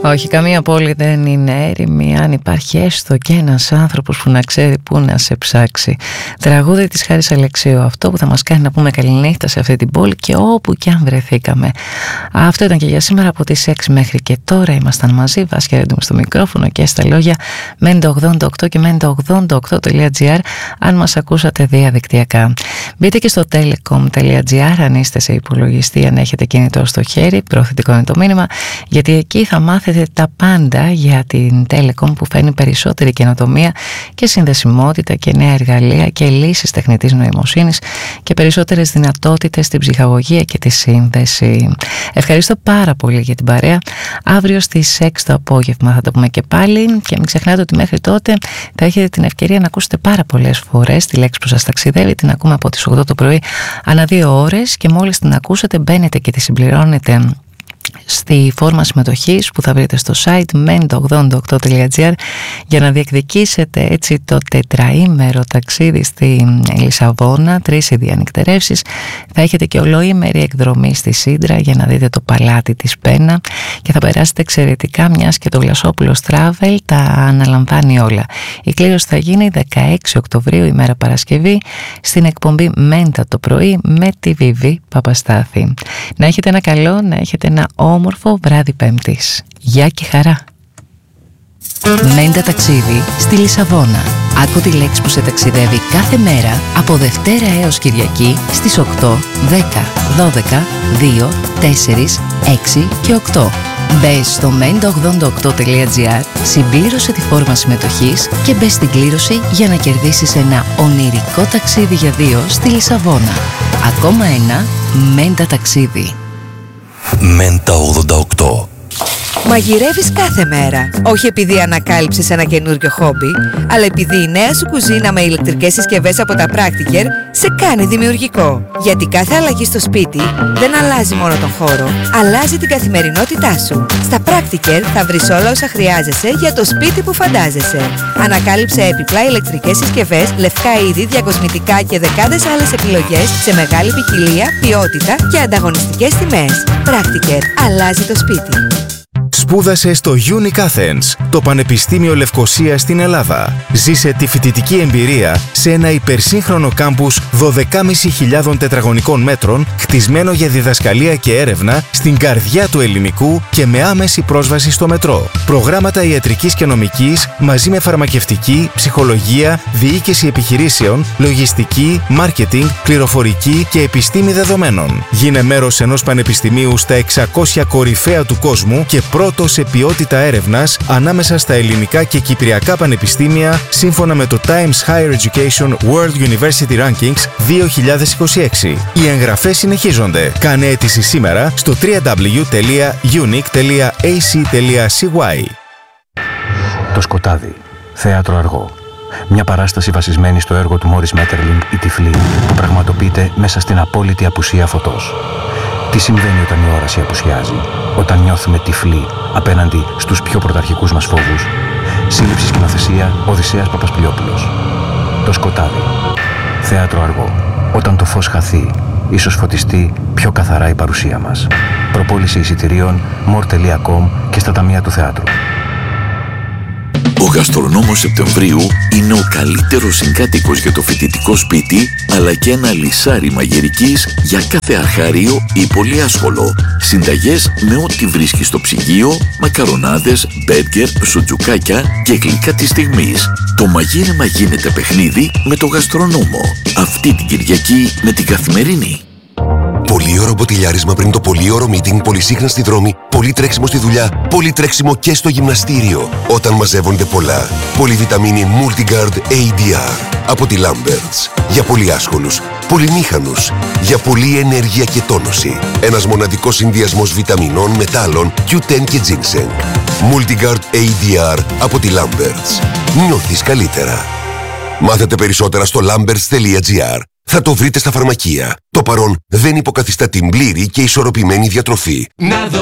Όχι, καμία πόλη δεν είναι έρημη αν υπάρχει έστω και ένας άνθρωπος που να ξέρει πού να σε ψάξει. Τραγούδι της Χάρης Αλεξίου, αυτό που θα μας κάνει να πούμε καληνύχτα σε αυτή την πόλη και όπου και αν βρεθήκαμε. Αυτό ήταν και για σήμερα από τις 6 μέχρι και τώρα. Ήμασταν μαζί, Βάσια Ρέντουμ στο μικρόφωνο και στα λόγια, Mendo88 και Mendo88.gr αν μας ακούσατε διαδικτυακά. Μπείτε και στο telecom.gr αν είστε σε υπολογιστή, αν έχετε κινητό στο χέρι, προωθητικό είναι το μήνυμα, γιατί εκεί θα μάθετε τα πάντα για την Telecom που φέρνει περισσότερη καινοτομία και συνδεσιμότητα και νέα εργαλεία και λύσεις τεχνητής νοημοσύνης και περισσότερες δυνατότητες στην ψυχαγωγία και τη σύνδεση. Ευχαριστώ πάρα πολύ για την παρέα. Αύριο στις 6 το απόγευμα θα τα πούμε και πάλι και μην ξεχνάτε ότι μέχρι τότε θα έχετε την ευκαιρία να ακούσετε πάρα πολλές φορές τη λέξη που σας ταξιδεύει. Την ακούμε από τις 8 το πρωί ανά 2 ώρες και μόλις την ακούσετε μπαίνετε και τη συμπληρώνετε στη φόρμα συμμετοχής που θα βρείτε στο site mendo88.gr για να διεκδικήσετε έτσι το τετραήμερο ταξίδι στη Λισαβόνα, 3 διανυκτερεύσεις. Θα έχετε και ολοήμερη εκδρομή στη Σύντρα για να δείτε το παλάτι της Πένα και θα περάσετε εξαιρετικά, μιας και το Βλασόπουλος Travel τα αναλαμβάνει όλα. Η κλήρωση θα γίνει 16 Οκτωβρίου, ημέρα Παρασκευή, στην εκπομπή Μέντα το πρωί με τη Βιβί Παπαστάθη. Να έχετε ένα καλό, να έχετε ένα όμορφο βράδυ Πέμπτης. Γεια και χαρά. Μέντα ταξίδι στη Λισαβόνα. Άκου τη λέξη που σε ταξιδεύει κάθε μέρα από Δευτέρα έως Κυριακή στις 8, 10, 12, 2, 4, 6 και 8. Μπες στο mendo88.gr, συμπλήρωσε τη φόρμα συμμετοχής και μπες στην κλήρωση για να κερδίσεις ένα ονειρικό ταξίδι για 2 στη Λισαβόνα. Ακόμα ένα Μέντα ταξίδι. Μέντα 88. Μαγειρεύεις κάθε μέρα, όχι επειδή ανακάλυψες ένα καινούριο χόμπι, αλλά επειδή η νέα σου κουζίνα με ηλεκτρικές συσκευές από τα Practiker σε κάνει δημιουργικό. Γιατί κάθε αλλαγή στο σπίτι δεν αλλάζει μόνο τον χώρο, αλλάζει την καθημερινότητά σου. Στα Practiker θα βρεις όλα όσα χρειάζεσαι για το σπίτι που φαντάζεσαι. Ανακάλυψε έπιπλα, ηλεκτρικές συσκευές, λευκά είδη, διακοσμητικά και δεκάδες άλλες επιλογές σε μεγάλη ποικιλία, ποιότητα και ανταγωνιστικές τιμές. Practiker, αλλάζει το σπίτι. Σπούδασε στο Unic Athens, το Πανεπιστήμιο Λευκωσίας στην Ελλάδα. Ζήσε τη φοιτητική εμπειρία σε ένα υπερσύγχρονο κάμπους 12.500 τετραγωνικών μέτρων, χτισμένο για διδασκαλία και έρευνα στην καρδιά του ελληνικού και με άμεση πρόσβαση στο μετρό. Προγράμματα ιατρικής και νομικής μαζί με φαρμακευτική, ψυχολογία, διοίκηση επιχειρήσεων, λογιστική, μάρκετινγκ, πληροφορική και επιστήμη δεδομένων. Γίνε μέρος ενός πανεπιστημίου στα 600 κορυφαία του κόσμου και πρώτο σε ποιότητα έρευνας ανάμεσα στα ελληνικά και κυπριακά πανεπιστήμια σύμφωνα με το Times Higher Education World University Rankings 2026. Οι εγγραφές συνεχίζονται. Κάνε αίτηση σήμερα στο www.unic.ac.cy. Το Σκοτάδι. Θέατρο αργό. Μια παράσταση βασισμένη στο έργο του Μόρις Μέττερλινγκ «Η Τυφλή» που πραγματοποιείται μέσα στην απόλυτη απουσία φωτός. Τι συμβαίνει όταν η όραση απουσιάζει, όταν νιώθουμε τυφλοί απέναντι στους πιο πρωταρχικούς μας φόβους. Σύλληψη σκηνοθεσία Οδυσσέας Παπασπηλιόπουλος. Το Σκοτάδι. Θέατρο αργό. Όταν το φως χαθεί, ίσως φωτιστεί πιο καθαρά η παρουσία μας. Προπόληση εισιτηρίων more.com και στα ταμεία του θεάτρου. Ο γαστρονόμος Σεπτεμβρίου είναι ο καλύτερος συγκάτοικος για το φοιτητικό σπίτι, αλλά και ένα λυσάρι μαγειρικής για κάθε αρχάριο ή πολύ άσχολο. Συνταγές με ό,τι βρίσκει στο ψυγείο, μακαρονάδες, μπέργκερ, σουτζουκάκια και γλυκά της στιγμής. Το μαγείρεμα γίνεται παιχνίδι με το γαστρονόμο. Αυτή την Κυριακή με την Καθημερινή. Πολύωρο μποτιλιάρισμα πριν το πολύωρο meeting, πολυσύχνα στη δρόμη, πολύ τρέξιμο στη δουλειά, πολύ τρέξιμο και στο γυμναστήριο. Όταν μαζεύονται πολλά. Πολυβιταμίνη Multigard ADR από τη Lamberts. Για πολύ άσχολους, πολυμήχανους, για πολλή ενέργεια και τόνωση. Ένας μοναδικός συνδυασμός βιταμινών, μετάλλων, Q10 και ginseng. Multigard ADR από τη Lamberts. Νιώθεις καλύτερα. Μάθετε περισσότερα στο lamberts.gr. Θα το βρείτε στα φαρμακεία. Το παρόν δεν υποκαθιστά την πλήρη και ισορροπημένη διατροφή.